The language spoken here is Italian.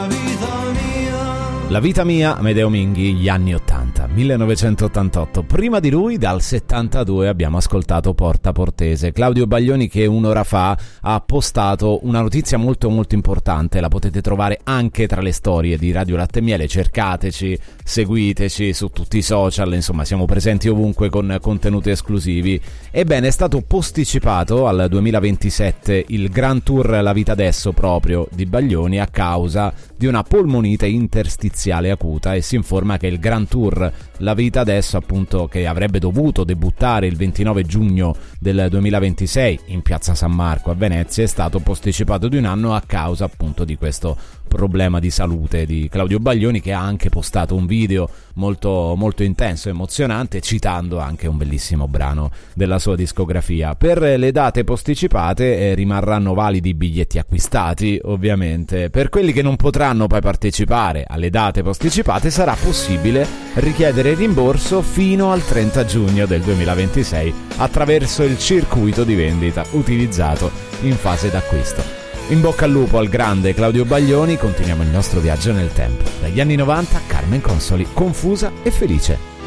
La vita mia, Amedeo Minghi, gli anni 80, 1988. Prima di lui, dal 72, abbiamo ascoltato Porta Portese. Claudio Baglioni, che un'ora fa ha postato una notizia molto molto importante. La potete trovare anche tra le storie di Radio Latte e Miele. Cercateci, seguiteci su tutti i social, insomma siamo presenti ovunque con contenuti esclusivi. Ebbene, è stato posticipato al 2027 il Grand Tour La Vita Adesso proprio di Baglioni a causa di una polmonite interstiziale acuta, e si informa che il Grand Tour La Vita Adesso, appunto, che avrebbe dovuto debuttare il 29 giugno del 2026 in Piazza San Marco a Venezia, è stato posticipato di un anno a causa appunto di questo problema di salute di Claudio Baglioni, che ha anche postato un video molto molto intenso e emozionante, citando anche un bellissimo brano della sua discografia. Per le date posticipate rimarranno validi i biglietti acquistati, ovviamente. Per quelli che non potranno poi partecipare alle date posticipate sarà possibile richiedere rimborso fino al 30 giugno del 2026 attraverso il circuito di vendita utilizzato in fase d'acquisto. In bocca al lupo al grande Claudio Baglioni. Continuiamo il nostro viaggio nel tempo. Dagli anni 90, Carmen Consoli, Confusa e felice.